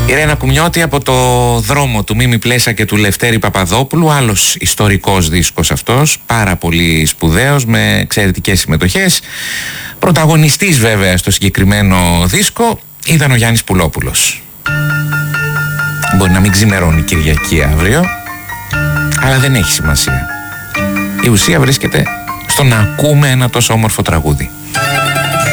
Η Ρένα Κουμιώτη από το δρόμο του Μίμη Πλέσα και του Λευτέρη Παπαδόπουλου, άλλος ιστορικός δίσκος αυτός, πάρα πολύ σπουδαίος, με εξαιρετικές συμμετοχές. Πρωταγωνιστής βέβαια στο συγκεκριμένο δίσκο ήταν ο Γιάννης Πουλόπουλος. Μπορεί να μην ξημερώνει Κυριακή αύριο, αλλά δεν έχει σημασία. Η ουσία βρίσκεται στο να ακούμε ένα τόσο όμορφο τραγούδι.